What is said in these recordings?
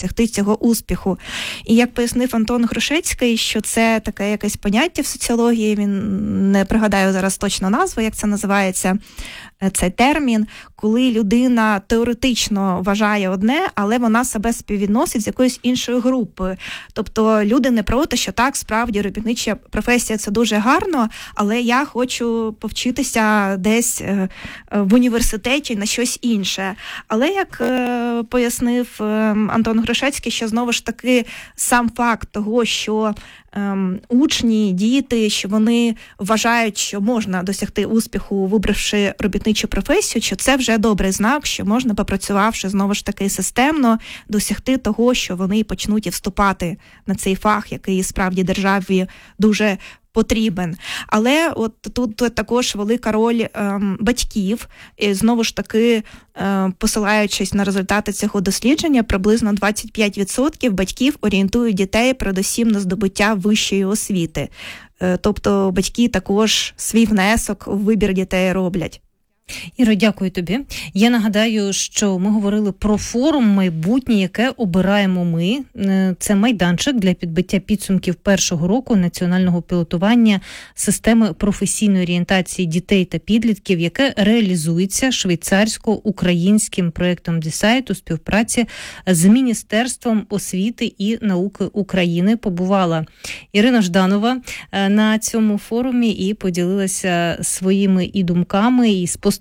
досягти цього успіху. І як пояснив Антон Грушецький, що це таке якесь поняття в соціології, він не пригадаю зараз точно назву, як це називається, цей термін, коли людина теоретично вважає одне, але вона себе співвідносить з якоюсь іншою групою. Тобто люди не проти, що так, справді, робітнича професія – це дуже гарно, але я хочу повчитися десь в університеті на щось інше. Але, як пояснив Антон Грушецький, що знову ж таки сам факт того, що учні, діти, що вони вважають, що можна досягти успіху, вибравши робітничу професію, що це вже добрий знак, що можна, попрацювавши знову ж таки системно, досягти того, що вони почнуть і вступати на цей фах, який справді державі дуже потрібен. Але от тут також велика роль батьків. І знову ж таки, посилаючись на результати цього дослідження, приблизно 25% батьків орієнтують дітей передусім на здобуття вищої освіти. Тобто батьки також свій внесок у вибір дітей роблять. Іро, дякую тобі. Я нагадаю, що ми говорили про форум «Майбутнє», яке обираємо ми. Це майданчик для підбиття підсумків першого року національного пілотування системи професійної орієнтації дітей та підлітків, яке реалізується швейцарсько-українським проєктом DECIDE у співпраці з Міністерством освіти і науки України. Побувала Ірина Жданова на цьому форумі і поділилася своїми і думками, і спостереженнями,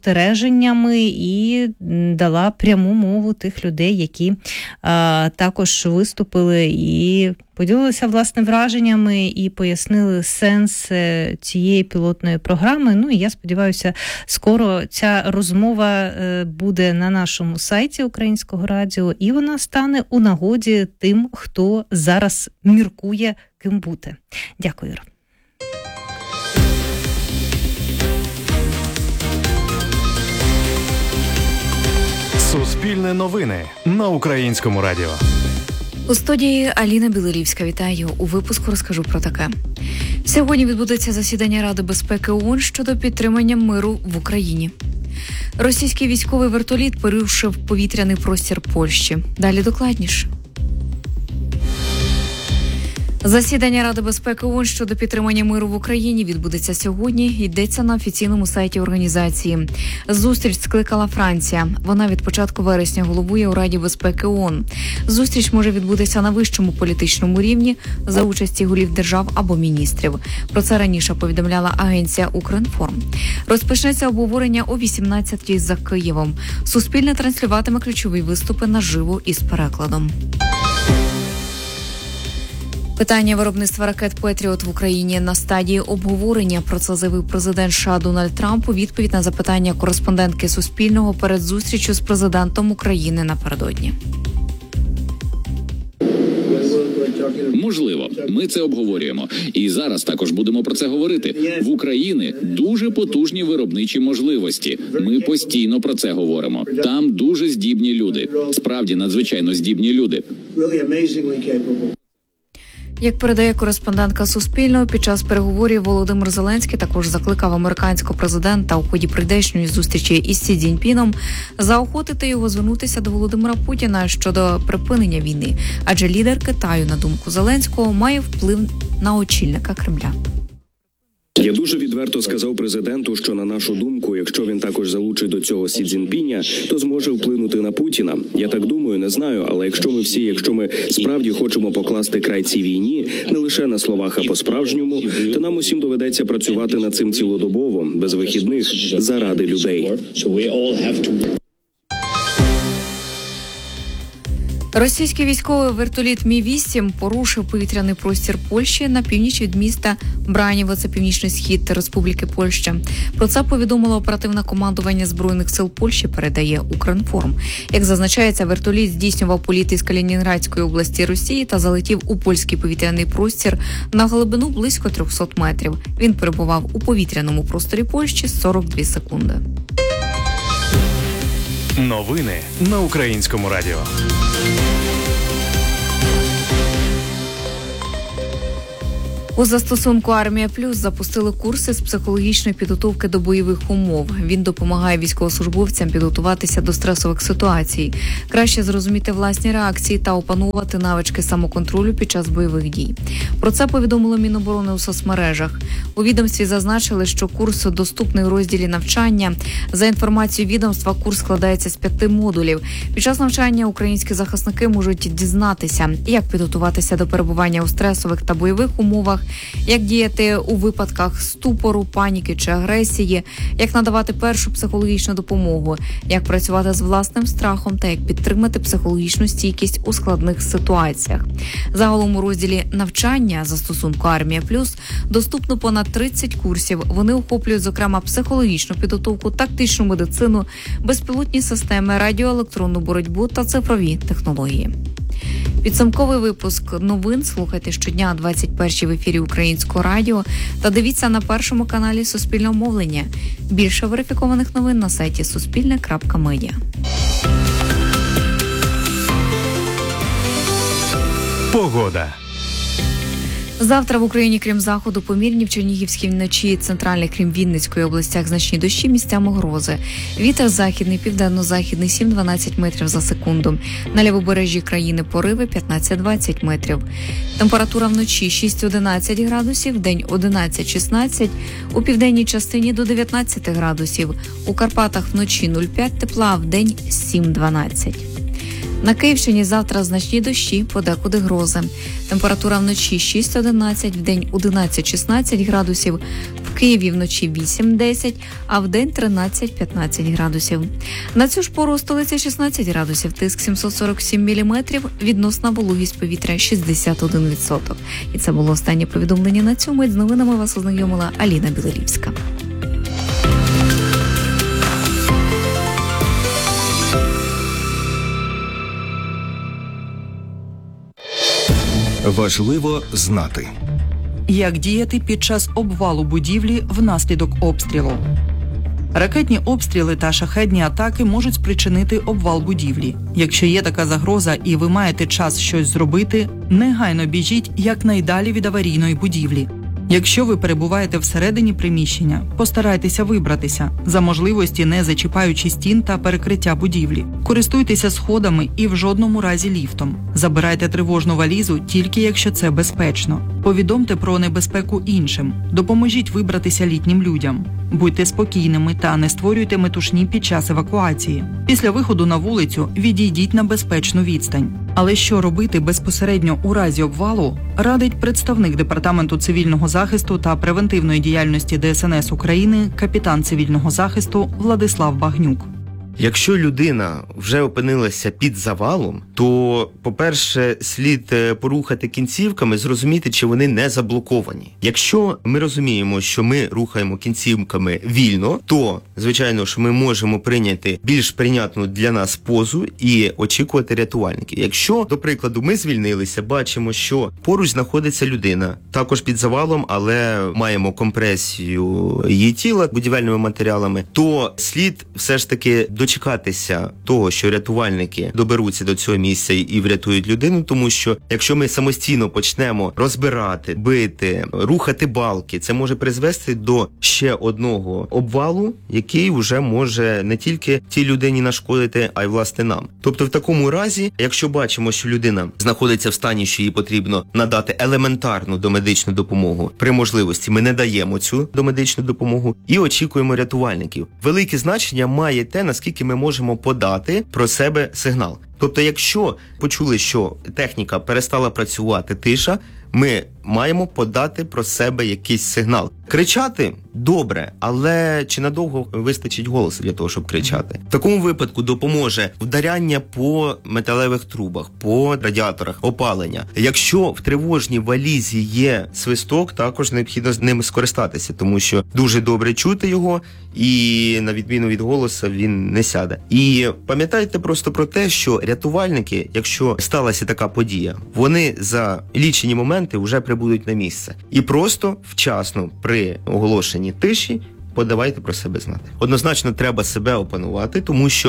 і дала пряму мову тих людей, які також виступили і поділилися, власне, враженнями і пояснили сенс цієї пілотної програми. Ну і я сподіваюся, скоро ця розмова буде на нашому сайті Українського радіо, і вона стане у нагоді тим, хто зараз міркує, ким бути. Дякую, Іро. Суспільне новини на Українському радіо. У студії Аліна Білорівська. Вітаю. У випуску розкажу про таке. Сьогодні відбудеться засідання Ради безпеки ООН щодо підтримання миру в Україні. Російський військовий вертоліт порушив повітряний простір Польщі. Далі докладніше. Засідання Ради безпеки ООН щодо підтримання миру в Україні відбудеться сьогодні. Йдеться на офіційному сайті організації. Зустріч скликала Франція. Вона від початку вересня головує у Раді безпеки ООН. Зустріч може відбутися на вищому політичному рівні за участі голів держав або міністрів. Про це раніше повідомляла агенція «Укрінформ». Розпочнеться обговорення о 18-й за Києвом. Суспільне транслюватиме ключові виступи наживо із перекладом. Питання виробництва ракет «Петріот» в Україні на стадії обговорення. Про це заявив президент США Дональд Трамп у відповідь на запитання кореспондентки Суспільного перед зустрічю з президентом України напередодні. Можливо, ми це обговорюємо. І зараз також будемо про це говорити. В Україні дуже потужні виробничі можливості. Ми постійно про це говоримо. Там дуже здібні люди. Справді надзвичайно здібні люди. Як передає кореспондентка Суспільного, під час переговорів Володимир Зеленський також закликав американського президента у ході прийдешньої зустрічі із Сі Цзіньпіном заохотити його звернутися до Володимира Путіна щодо припинення війни, адже лідер Китаю, на думку Зеленського, має вплив на очільника Кремля. Я дуже відверто сказав президенту, що, на нашу думку, якщо він також залучить до цього Сі Цзіньпіня, то зможе вплинути на Путіна. Я так думаю, не знаю, але якщо ми справді хочемо покласти край цій війні, не лише на словах, а по-справжньому, то нам усім доведеться працювати над цим цілодобово, без вихідних, заради людей. Російський військовий вертоліт Мі-8 порушив повітряний простір Польщі на північ від міста Браніво, це північний схід Республіки Польща. Про це повідомило оперативне командування Збройних сил Польщі, передає Укрінформ. Як зазначається, вертоліт здійснював політ із Калінінградської області Росії та залетів у польський повітряний простір на глибину близько 300 метрів. Він перебував у повітряному просторі Польщі 42 секунди. Новини на Українському радіо. У застосунку «Армія Плюс» запустили курси з психологічної підготовки до бойових умов. Він допомагає військовослужбовцям підготуватися до стресових ситуацій, краще зрозуміти власні реакції та опанувати навички самоконтролю під час бойових дій. Про це повідомило Міноборони у соцмережах. У відомстві зазначили, що курс доступний у розділі «Навчання». За інформацією відомства, курс складається з 5 модулів. Під час навчання українські захисники можуть дізнатися, як підготуватися до перебування у стресових та бойових умовах, як діяти у випадках ступору, паніки чи агресії, як надавати першу психологічну допомогу, як працювати з власним страхом та як підтримати психологічну стійкість у складних ситуаціях. Загалом у розділі «Навчання» застосунку «Армія Плюс» доступно понад 30 курсів. Вони охоплюють, зокрема, психологічну підготовку, тактичну медицину, безпілотні системи, радіоелектронну боротьбу та цифрові технології. Підсумковий випуск новин слухайте щодня о 21-й в ефірі Українського радіо та дивіться на першому каналі Суспільного мовлення. Більше верифікованих новин на сайті suspilne.media. Погода. Завтра в Україні, крім заходу, помірні, в Чернігівській вночі, центральних, крім Вінницької областях, значні дощі, місцями грози. Вітер західний, південно-західний 7-12 метрів за секунду. На лівобережжі країни пориви 15-20 метрів. Температура вночі 6-11 градусів, вдень 11-16, у південній частині до 19 градусів. У Карпатах вночі 0,5 тепла, а вдень 7-12. На Київщині завтра значні дощі, подекуди грози. Температура вночі 6-11, вдень 11-16 градусів, в Києві вночі 8-10, а вдень 13-15 градусів. На цю ж пору у столиці 16 градусів, тиск 747 міліметрів, відносна вологість повітря 61%. І це було останнє повідомлення на цьому. З новинами вас ознайомила Аліна Білорівська. Важливо знати, як діяти під час обвалу будівлі внаслідок обстрілу. Ракетні обстріли та шахедні атаки можуть спричинити обвал будівлі. Якщо є така загроза і ви маєте час щось зробити, негайно біжіть якнайдалі від аварійної будівлі. Якщо ви перебуваєте всередині приміщення, постарайтеся вибратися, за можливості не зачіпаючи стін та перекриття будівлі. Користуйтеся сходами і в жодному разі ліфтом. Забирайте тривожну валізу тільки якщо це безпечно. Повідомте про небезпеку іншим. Допоможіть вибратися літнім людям. Будьте спокійними та не створюйте метушні під час евакуації. Після виходу на вулицю відійдіть на безпечну відстань. Але що робити безпосередньо у разі обвалу, радить представник Департаменту цивільного захисту та превентивної діяльності ДСНС України, капітан цивільного захисту Владислав Багнюк. Якщо людина вже опинилася під завалом, то, по-перше, слід порухати кінцівками, зрозуміти, чи вони не заблоковані. Якщо ми розуміємо, що ми рухаємо кінцівками вільно, то, звичайно, що ми можемо прийняти більш прийнятну для нас позу і очікувати рятувальників. Якщо, до прикладу, ми звільнилися, бачимо, що поруч знаходиться людина, також під завалом, але маємо компресію її тіла будівельними матеріалами, то слід все ж таки дочекатися того, що рятувальники доберуться до цього місця і врятують людину, тому що якщо ми самостійно почнемо розбирати, бити, рухати балки, це може призвести до ще одного обвалу, який вже може не тільки тій людині нашкодити, а й власне нам. Тобто в такому разі, якщо бачимо, що людина знаходиться в стані, що їй потрібно надати елементарну домедичну допомогу, при можливості ми не даємо цю домедичну допомогу і очікуємо рятувальників. Велике значення має те, наскільки ми можемо подати про себе сигнал. Тобто, якщо почули, що техніка перестала працювати, тиша, ми маємо подати про себе якийсь сигнал. Кричати – добре, але чи надовго вистачить голосу для того, щоб кричати? В такому випадку допоможе вдаряння по металевих трубах, по радіаторах, опалення. Якщо в тривожній валізі є свисток, також необхідно з ним скористатися, тому що дуже добре чути його і, на відміну від голосу, він не сяде. І пам'ятайте просто про те, що рятувальники, якщо сталася така подія, вони за лічені моменти вже прибудуть на місце. І просто вчасно при оголошенні тиші подавайте про себе знати. Однозначно треба себе опанувати, тому що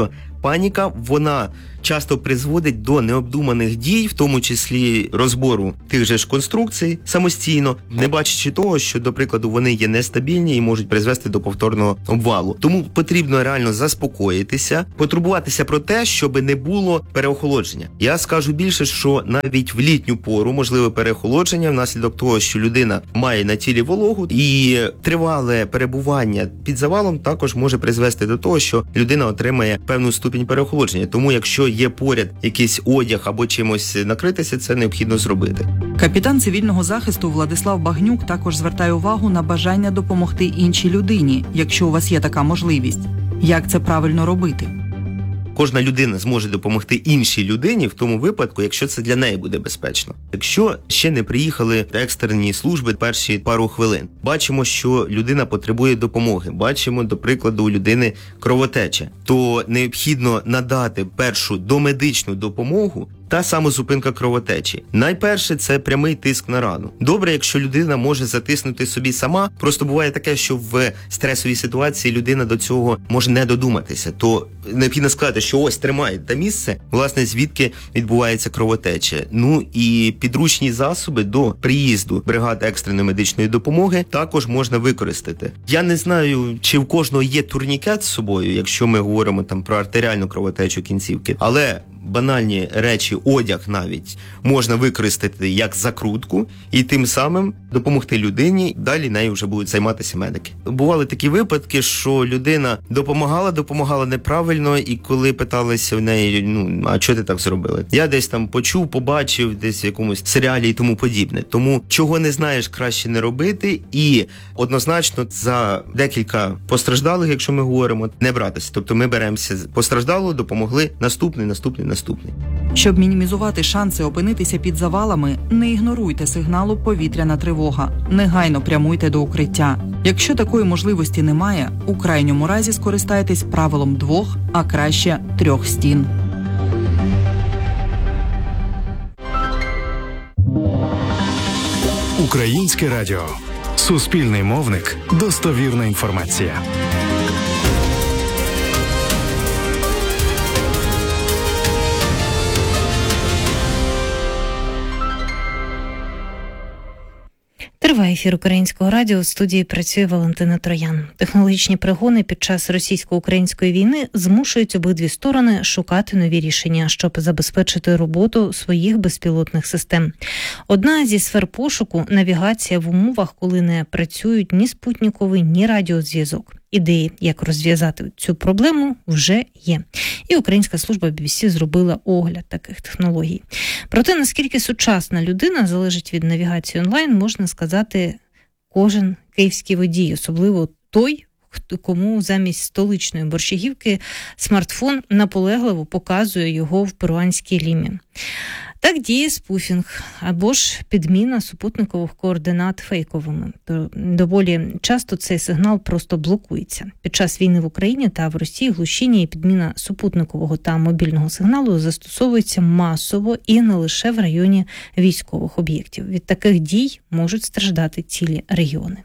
паніка, вона часто призводить до необдуманих дій, в тому числі розбору тих же ж конструкцій самостійно, не бачачи того, що, до прикладу, вони є нестабільні і можуть призвести до повторного обвалу. Тому потрібно реально заспокоїтися, потурбуватися про те, щоб не було переохолодження. Я скажу більше, що навіть в літню пору можливе переохолодження внаслідок того, що людина має на тілі вологу, і тривале перебування під завалом також може призвести до того, що людина отримає певну ступінь переохолодження. Тому якщо є поряд якийсь одяг або чимось накритися, це необхідно зробити. Капітан цивільного захисту Владислав Багнюк також звертає увагу на бажання допомогти іншій людині, якщо у вас є така можливість. Як це правильно робити? Кожна людина зможе допомогти іншій людині в тому випадку, якщо це для неї буде безпечно. Якщо ще не приїхали екстрені служби перші пару хвилин, бачимо, що людина потребує допомоги, бачимо, до прикладу, у людини кровотеча, то необхідно надати першу домедичну допомогу та самозупинка кровотечі. Найперше – це прямий тиск на рану. Добре, якщо людина може затиснути собі сама, просто буває таке, що в стресовій ситуації людина до цього може не додуматися, то необхідно сказати, що ось тримає те місце, власне, звідки відбувається кровотеча. Ну і підручні засоби до приїзду бригади екстреної медичної допомоги також можна використати. Я не знаю, чи в кожного є турнікет з собою, якщо ми говоримо там про артеріальну кровотечу кінцівки, але банальні речі, одяг навіть, можна використати як закрутку і тим самим допомогти людині, далі нею вже будуть займатися медики. Бували такі випадки, що людина допомагала неправильно, і коли питалися в неї, а чого ти так зробили? Я десь там почув, побачив, десь в якомусь серіалі і тому подібне. Тому, чого не знаєш, краще не робити, і однозначно за декілька постраждалих, якщо ми говоримо, не братися. Тобто ми беремося постраждалого, допомогли, наступний. Щоб мінімізувати шанси опинитися під завалами, не ігноруйте сигналу «Повітряна тривога». Негайно прямуйте до укриття. Якщо такої можливості немає, у крайньому разі скористайтесь правилом 2, а краще 3 стін. Українське радіо. Суспільний мовник. Достовірна інформація. Триває ефір Українського радіо. У студії працює Валентина Троян. Технологічні перегони під час російсько-української війни змушують обидві сторони шукати нові рішення, щоб забезпечити роботу своїх безпілотних систем. Одна зі сфер пошуку – навігація в умовах, коли не працюють ні спутниковий, ні радіозв'язок. Ідеї, як розв'язати цю проблему, вже є. І українська служба BBC зробила огляд таких технологій. Про те, наскільки сучасна людина залежить від навігації онлайн, можна сказати кожен київський водій, особливо той, кому замість столичної Борщагівки смартфон наполегливо показує його в перуанській Лімі. Так діє спуфінг або ж підміна супутникових координат фейковими. Доволі часто цей сигнал просто блокується. Під час війни в Україні та в Росії глушіння і підміна супутникового та мобільного сигналу застосовується масово і не лише в районі військових об'єктів. Від таких дій можуть страждати цілі регіони.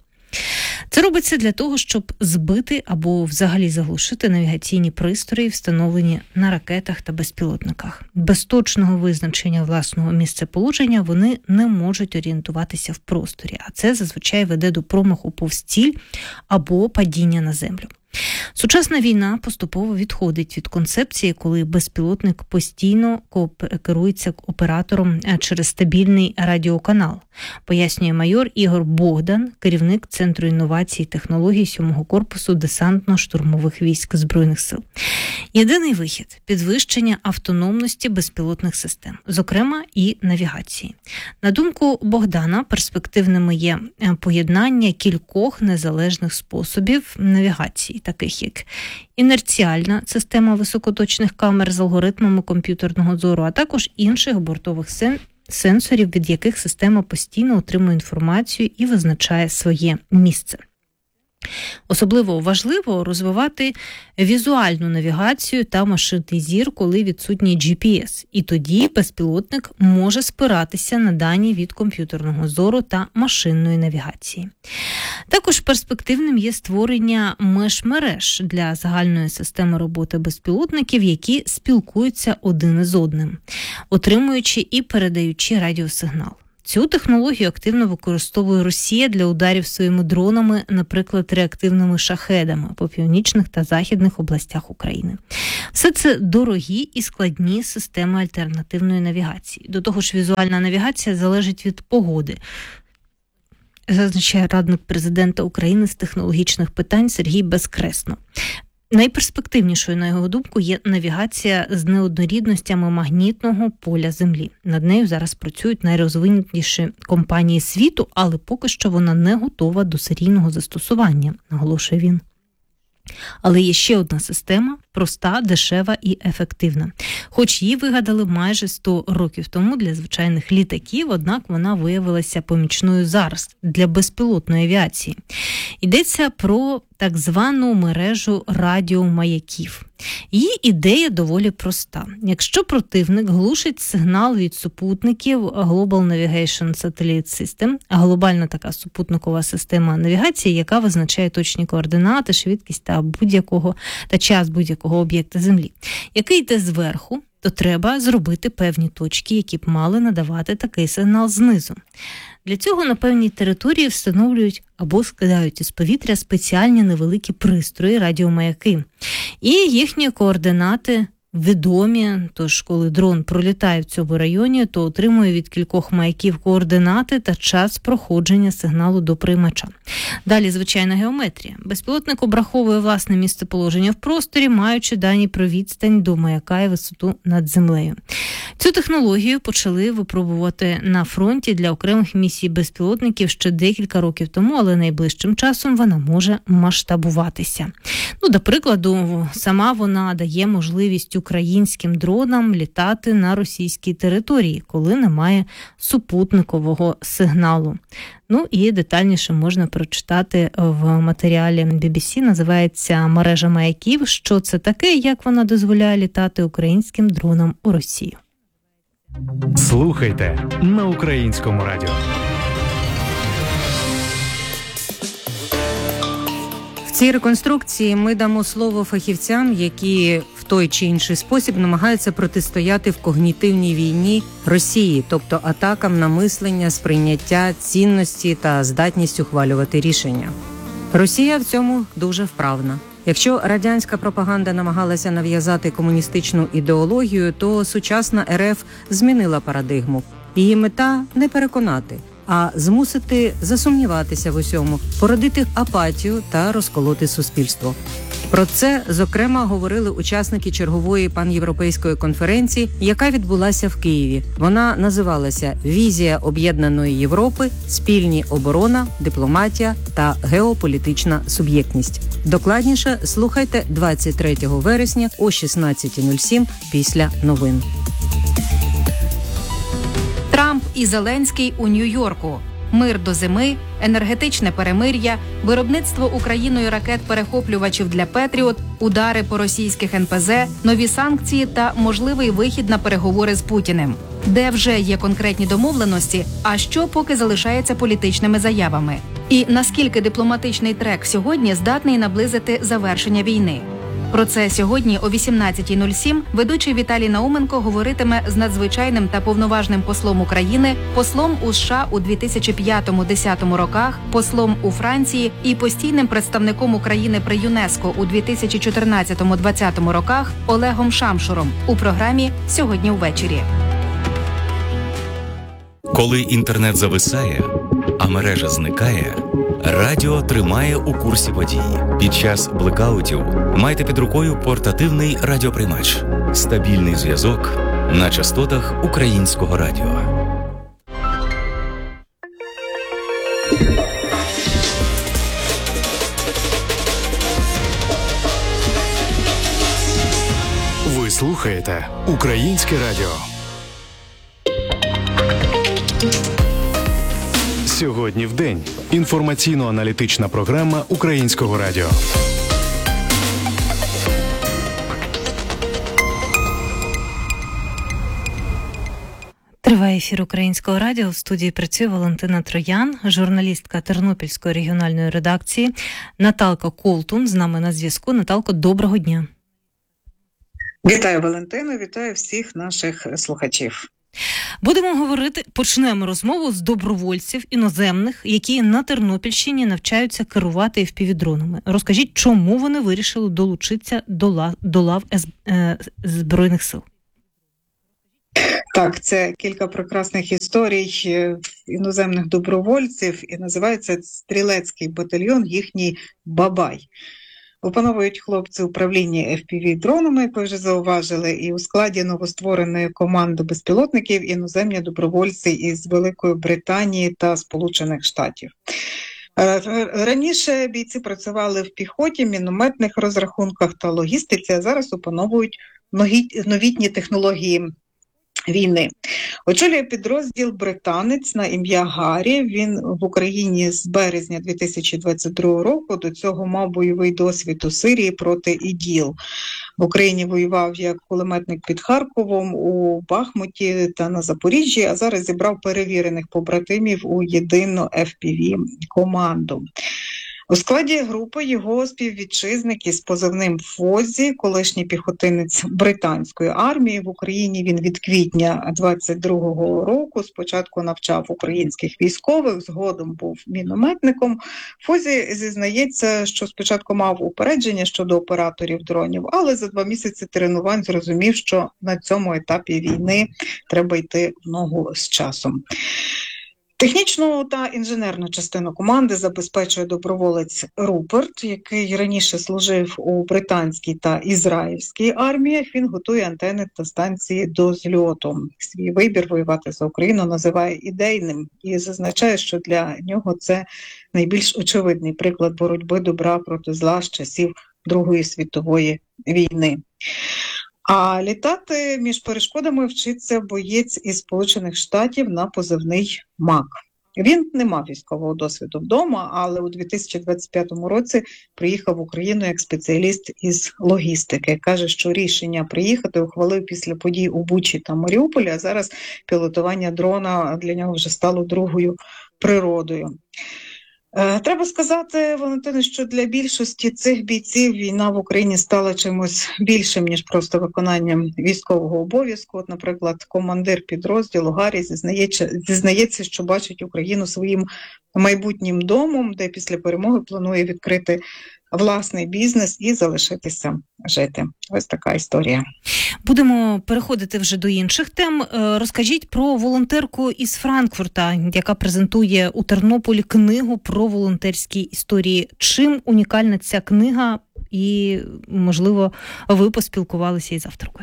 Це робиться для того, щоб збити або взагалі заглушити навігаційні пристрої, встановлені на ракетах та безпілотниках. Без точного визначення власного місцеположення вони не можуть орієнтуватися в просторі, а це зазвичай веде до промаху повз ціль або падіння на землю. Сучасна війна поступово відходить від концепції, коли безпілотник постійно керується оператором через стабільний радіоканал, пояснює майор Ігор Богдан, керівник Центру інновацій і технологій 7-го корпусу десантно-штурмових військ Збройних сил. Єдиний вихід – підвищення автономності безпілотних систем, зокрема і навігації. На думку Богдана, перспективними є поєднання кількох незалежних способів навігації, таких як інерціальна система високоточних камер з алгоритмами комп'ютерного зору, а також інших бортових сенсорів, від яких система постійно отримує інформацію і визначає своє місце. Особливо важливо розвивати візуальну навігацію та машинний зір, коли відсутній GPS. І тоді безпілотник може спиратися на дані від комп'ютерного зору та машинної навігації. Також перспективним є створення меж-мереж для загальної системи роботи безпілотників, які спілкуються один із одним, отримуючи і передаючи радіосигнал. Цю технологію активно використовує Росія для ударів своїми дронами, наприклад, реактивними шахедами по північних та західних областях України. Все це дорогі і складні системи альтернативної навігації. До того ж, візуальна навігація залежить від погоди, зазначає радник президента України з технологічних питань Сергій Безкресно. Найперспективнішою, на його думку, є навігація з неоднорідностями магнітного поля Землі. Над нею зараз працюють найрозвинутіші компанії світу, але поки що вона не готова до серійного застосування, наголошує він. Але є ще одна система – проста, дешева і ефективна. Хоч її вигадали майже 100 років тому для звичайних літаків, однак вона виявилася помічною зараз для безпілотної авіації. Йдеться про так звану мережу радіомаяків. Її ідея доволі проста. Якщо противник глушить сигнал від супутників Global Navigation Satellite System, глобальна така супутникова система навігації, яка визначає точні координати, швидкість та час будь-якого об'єкта Землі, який йде зверху, то треба зробити певні точки, які б мали надавати такий сигнал знизу. Для цього на певній території встановлюють або скидають із повітря спеціальні невеликі пристрої, радіомаяки. І їхні координати відомі, тож коли дрон пролітає в цьому районі, то отримує від кількох маяків координати та час проходження сигналу до приймача. Далі звичайна геометрія. Безпілотник обраховує власне місцеположення в просторі, маючи дані про відстань до маяка і висоту над землею. Цю технологію почали випробувати на фронті для окремих місій безпілотників ще декілька років тому, але найближчим часом вона може масштабуватися. До прикладу, сама вона дає можливість українським дронам літати на російській території, коли немає супутникового сигналу. І детальніше можна прочитати в матеріалі BBC, називається «Мережа маяків. Що це таке, як вона дозволяє літати українським дронам у Росію». Слухайте на Українському радіо. В цій реконструкції ми дамо слово фахівцям, які в той чи інший спосіб намагаються протистояти в когнітивній війні Росії, тобто атакам на мислення, сприйняття, цінності та здатність ухвалювати рішення. Росія в цьому дуже вправна. Якщо радянська пропаганда намагалася нав'язати комуністичну ідеологію, то сучасна РФ змінила парадигму. Її мета – не переконати, а змусити засумніватися в усьому, породити апатію та розколоти суспільство. Про це, зокрема, говорили учасники чергової панєвропейської конференції, яка відбулася в Києві. Вона називалася «Візія об'єднаної Європи, спільні оборона, дипломатія та геополітична суб'єктність». Докладніше слухайте 23 вересня о 16:07 після новин. Трамп і Зеленський у Нью-Йорку. Мир до зими, енергетичне перемир'я, виробництво Україною ракет-перехоплювачів для «Петріот», удари по російських НПЗ, нові санкції та можливий вихід на переговори з Путіним. Де вже є конкретні домовленості, а що поки залишається політичними заявами? І наскільки дипломатичний трек сьогодні здатний наблизити завершення війни? Про це сьогодні о 18:07 ведучий Віталій Науменко говоритиме з надзвичайним та повноважним послом України, послом у США у 2005-10 роках, послом у Франції і постійним представником України при ЮНЕСКО у 2014-2020 роках Олегом Шамшуром у програмі «Сьогодні ввечері». Коли інтернет зависає, а мережа зникає, радіо тримає у курсі подій. Під час блекаутів майте під рукою портативний радіоприймач. Стабільний зв'язок на частотах Українського радіо. Ви слухаєте Українське радіо. Сьогодні в день. Інформаційно-аналітична програма Українського радіо. Триває ефір Українського радіо. В студії працює Валентина Троян, журналістка Тернопільської регіональної редакції. Наталка Колтун з нами на зв'язку. Наталко, доброго дня. Вітаю, Валентину, вітаю всіх наших слухачів. Почнемо розмову з добровольців іноземних, які на Тернопільщині навчаються керувати FPV-дронами. Розкажіть, чому вони вирішили долучитися до лав Збройних сил? Так, це кілька прекрасних історій іноземних добровольців, і називається стрілецький батальйон, їхній Бабай. Опановують хлопці управління FPV-дронами, як ви вже зауважили, і у складі новоствореної команди безпілотників іноземні добровольці із Великої Британії та Сполучених Штатів. Раніше бійці працювали в піхоті, мінометних розрахунках та логістиці, а зараз опановують новітні технології війни. Очолює підрозділ британець на ім'я Гаррі. Він в Україні з березня 2022 року. До цього мав бойовий досвід у Сирії проти ІДІЛ. В Україні воював як кулеметник під Харковом, у Бахмуті та на Запоріжжі, а зараз зібрав перевірених побратимів у єдину FPV-команду. У складі групи його співвітчизник із позивним Фозі, колишній піхотинець британської армії. В Україні він від квітня 22-го року спочатку навчав українських військових, згодом був мінометником. Фозі зізнається, що спочатку мав упередження щодо операторів дронів, але за 2 місяці тренувань зрозумів, що на цьому етапі війни треба йти в ногу з часом. Технічну та інженерну частину команди забезпечує доброволець Руперт, який раніше служив у британській та ізраїльській арміях. Він готує антени та станції до зльоту. Свій вибір воювати за Україну називає ідейним і зазначає, що для нього це найбільш очевидний приклад боротьби добра проти зла з часів Другої світової війни. А літати між перешкодами вчиться боєць із Сполучених Штатів на позивний МАК. Він не мав військового досвіду вдома, але у 2025 році приїхав в Україну як спеціаліст із логістики. Каже, що рішення приїхати ухвалив після подій у Бучі та Маріуполі, а зараз пілотування дрона для нього вже стало другою природою. Треба сказати, Валентине, що для більшості цих бійців війна в Україні стала чимось більшим, ніж просто виконанням військового обов'язку. От, наприклад, командир підрозділу Гаррі зізнається, що бачить Україну своїм майбутнім домом, де після перемоги планує відкрити власний бізнес і залишитися жити. Ось така історія. Будемо переходити вже до інших тем. Розкажіть про волонтерку із Франкфурта, яка презентує у Тернополі книгу про волонтерські історії. Чим унікальна ця книга і, можливо, ви поспілкувалися із авторкою?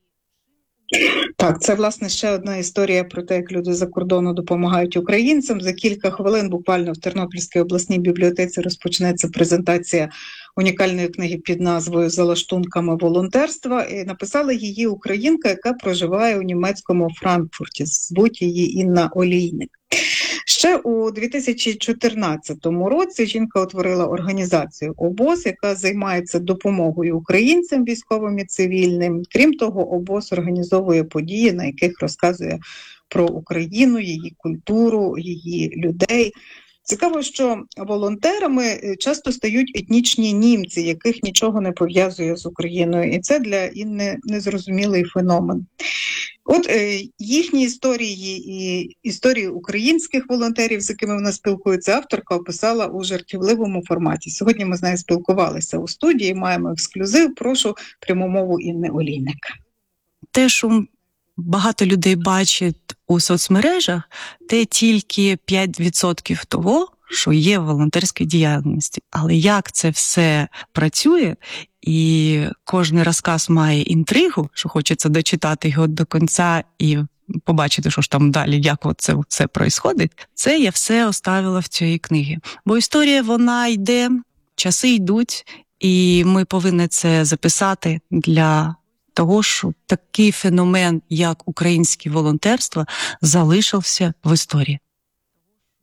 Так, це, власне, ще одна історія про те, як люди за кордону допомагають українцям. За кілька хвилин буквально в Тернопільській обласній бібліотеці розпочнеться презентація унікальної книги під назвою «За лаштунками волонтерства». І написала її українка, яка проживає у німецькому Франкфурті. Звуть її Інна Олійник. Ще у 2014 році жінка утворила організацію «ОБОЗ», яка займається допомогою українцям, військовим і цивільним. Крім того, ОБОЗ організовує події, на яких розказує про Україну, її культуру, її людей. Цікаво, що волонтерами часто стають етнічні німці, яких нічого не пов'язує з Україною. І це для Інни незрозумілий феномен. От їхні історії і історії українських волонтерів, з якими вона спілкується, авторка описала у жартівливому форматі. Сьогодні ми з нею спілкувалися у студії, маємо ексклюзив. Прошу пряму мову Інни Олійник. Те, що багато людей бачать у соцмережах, те тільки 5% того, що є в волонтерській діяльності. Але як це все працює, і кожен розказ має інтригу, що хочеться дочитати його до кінця і побачити, що ж там далі, як це все происходить, це я все оставила в цій книгі. Бо історія, вона йде, часи йдуть, і ми повинні це записати для того, щоб такий феномен, як українське волонтерство, залишився в історії.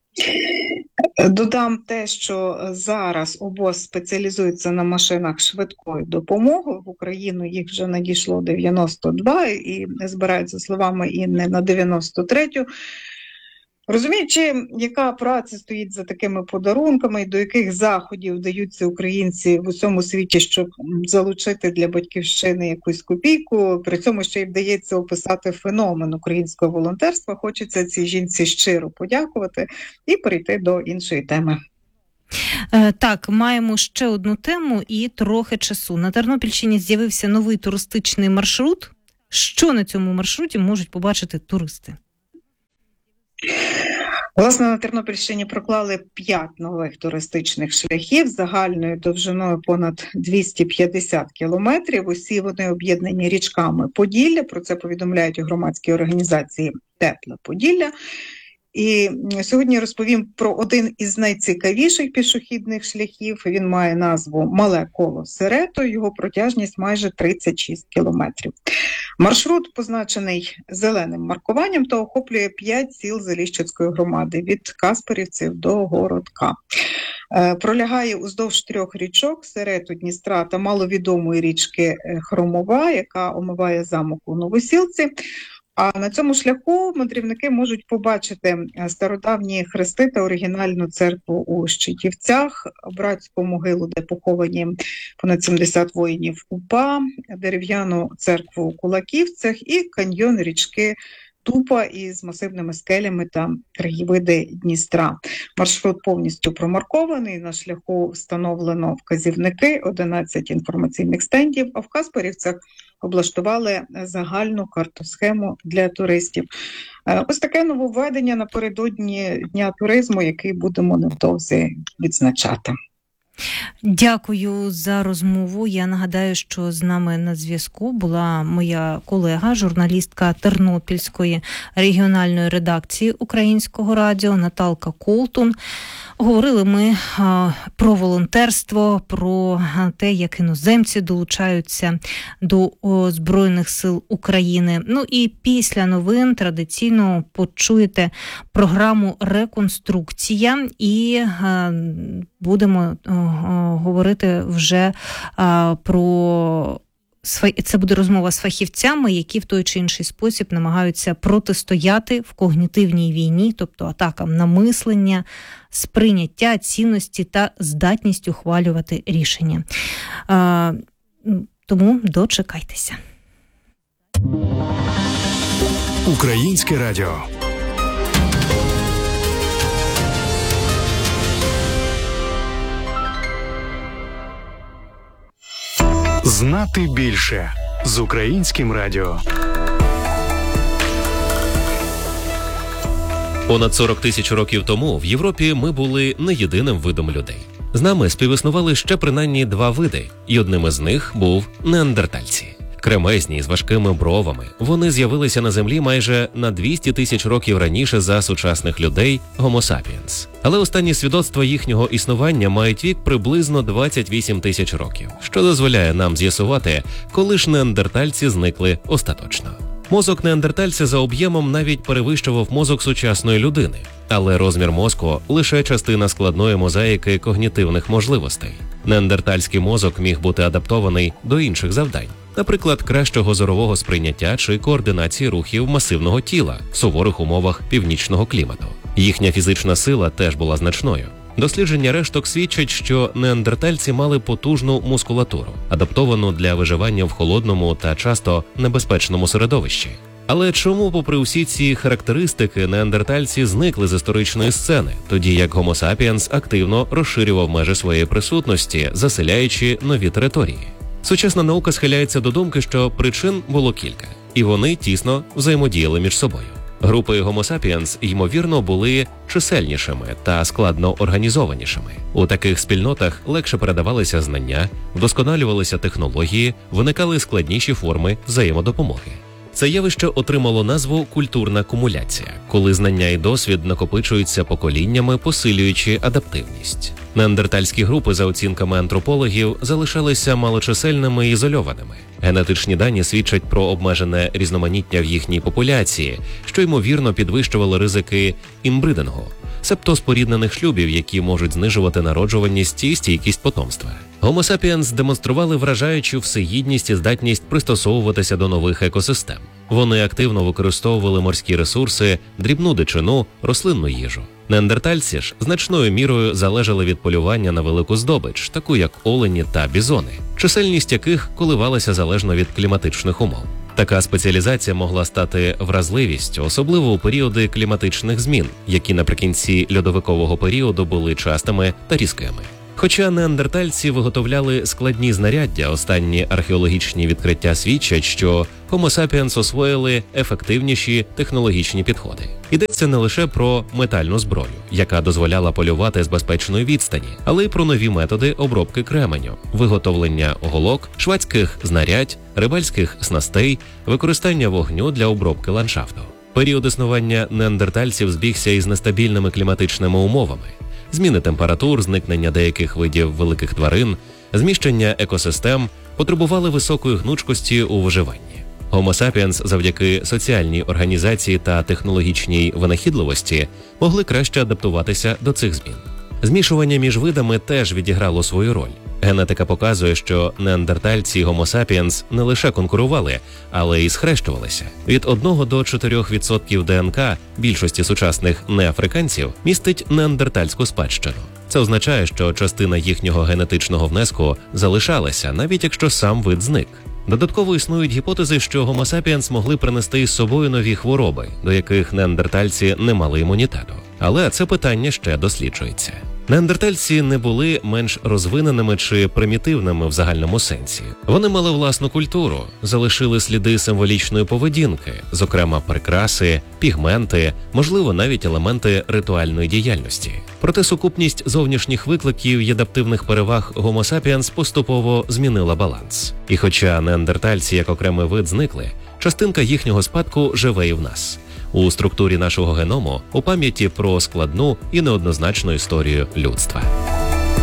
Додам те, що зараз обоз спеціалізується на машинах швидкої допомоги. В Україну їх вже надійшло 92 і збирають, за словами Інни, на 93-ю. Розуміючи, яка праця стоїть за такими подарунками і до яких заходів вдаються українці в усьому світі, щоб залучити для батьківщини якусь копійку, при цьому ще й вдається описати феномен українського волонтерства, хочеться цій жінці щиро подякувати і перейти до іншої теми. Так, маємо ще одну тему і трохи часу. На Тернопільщині з'явився новий туристичний маршрут. Що на цьому маршруті можуть побачити туристи? Власне, на Тернопільщині проклали 5 нових туристичних шляхів загальною довжиною понад 250 кілометрів. Усі вони об'єднані річками Поділля. Про це повідомляють у громадській організації «Тепле Поділля». І сьогодні розповім про один із найцікавіших пішохідних шляхів. Він має назву «Мале коло Серето», його протяжність майже 36 кілометрів. Маршрут позначений зеленим маркуванням та охоплює 5 сіл Заліщицької громади від Каспарівців до Городка. Пролягає уздовж 3 річок – Серету, Дністра та маловідомої річки Хромова, яка омиває замок у Новосілці. А на цьому шляху мандрівники можуть побачити стародавні хрести та оригінальну церкву у Щитівцях, братську могилу, де поховані понад 70 воїнів УПА, дерев'яну церкву у Кулаківцях і каньйон річки Тупа із масивними скелями та краєвиди Дністра. Маршрут повністю промаркований, на шляху встановлено вказівники, 11 інформаційних стендів, а в Каспарівцях облаштували загальну картосхему для туристів. Ось таке нововведення напередодні Дня туризму, який будемо невдовзі відзначати. Дякую за розмову. Я нагадаю, що з нами на зв'язку була моя колега, журналістка Тернопільської регіональної редакції Українського радіо Наталка Колтун. Говорили ми про волонтерство, про те, як іноземці долучаються до Збройних сил України. Ну і після новин традиційно почуєте програму «Реконструкція» і будемо говорити вже про... Це буде розмова з фахівцями, які в той чи інший спосіб намагаються протистояти в когнітивній війні, тобто атакам на мислення, сприйняття, цінності та здатність ухвалювати рішення. Тому дочекайтеся. Українське радіо. Знати більше з Українським радіо. Понад 40 тисяч років тому в Європі ми були не єдиним видом людей. З нами співіснували ще принаймні 2 види, і одним із них був неандертальці. Кремезні, з важкими бровами, вони з'явилися на Землі майже на 200 тисяч років раніше за сучасних людей Homo sapiens. Але останні свідоцтва їхнього існування мають вік приблизно 28 тисяч років, що дозволяє нам з'ясувати, коли ж неандертальці зникли остаточно. Мозок неандертальця за об'ємом навіть перевищував мозок сучасної людини, але розмір мозку – лише частина складної мозаїки когнітивних можливостей. Неандертальський мозок міг бути адаптований до інших завдань, наприклад, кращого зорового сприйняття чи координації рухів масивного тіла в суворих умовах північного клімату. Їхня фізична сила теж була значною. Дослідження решток свідчать, що неандертальці мали потужну мускулатуру, адаптовану для виживання в холодному та часто небезпечному середовищі. Але чому, попри усі ці характеристики, неандертальці зникли з історичної сцени, тоді як Homo sapiens активно розширював межі своєї присутності, заселяючи нові території? Сучасна наука схиляється до думки, що причин було кілька, і вони тісно взаємодіяли між собою. Групи Homo sapiens, ймовірно, були чисельнішими та складно організованішими. У таких спільнотах легше передавалися знання, вдосконалювалися технології, виникали складніші форми взаємодопомоги. Це явище отримало назву «культурна кумуляція», коли знання і досвід накопичуються поколіннями, посилюючи адаптивність. Неандертальські групи, за оцінками антропологів, залишалися малочисельними і ізольованими. Генетичні дані свідчать про обмежене різноманіття в їхній популяції, що, ймовірно, підвищувало ризики імбридингу – себто споріднених шлюбів, які можуть знижувати народжуваність і стійкість потомства. Homo sapiens демонстрували вражаючу всеїдність і здатність пристосовуватися до нових екосистем. Вони активно використовували морські ресурси, дрібну дичину, рослинну їжу. Неандертальці ж значною мірою залежали від полювання на велику здобич, таку як олені та бізони, чисельність яких коливалася залежно від кліматичних умов. Така спеціалізація могла стати вразливістю, особливо у періоди кліматичних змін, які наприкінці льодовикового періоду були частими та різкими. Хоча неандертальці виготовляли складні знаряддя, останні археологічні відкриття свідчать, що Homo sapiens освоїли ефективніші технологічні підходи. Йдеться не лише про метальну зброю, яка дозволяла полювати з безпечної відстані, але й про нові методи обробки кременю, виготовлення голок, швадських знарядь, рибальських снастей, використання вогню для обробки ландшафту. Період існування неандертальців збігся із нестабільними кліматичними умовами. Зміни температур, зникнення деяких видів великих тварин, зміщення екосистем потребували високої гнучкості у виживанні. Homo sapiens завдяки соціальній організації та технологічній винахідливості могли краще адаптуватися до цих змін. Змішування між видами теж відіграло свою роль. Генетика показує, що неандертальці і Homo sapiens не лише конкурували, але й схрещувалися. Від 1 до 4% ДНК більшості сучасних неафриканців містить неандертальську спадщину. Це означає, що частина їхнього генетичного внеску залишалася, навіть якщо сам вид зник. Додатково існують гіпотези, що Homo sapiens могли принести із собою нові хвороби, до яких неандертальці не мали імунітету. Але це питання ще досліджується. Неандертальці не були менш розвиненими чи примітивними в загальному сенсі. Вони мали власну культуру, залишили сліди символічної поведінки, зокрема прикраси, пігменти, можливо, навіть елементи ритуальної діяльності. Проте сукупність зовнішніх викликів і адаптивних переваг Homo sapiens поступово змінила баланс. І хоча неандертальці як окремий вид зникли, частинка їхнього спадку живе і в нас. У структурі нашого геному, у пам'яті про складну і неоднозначну історію людства.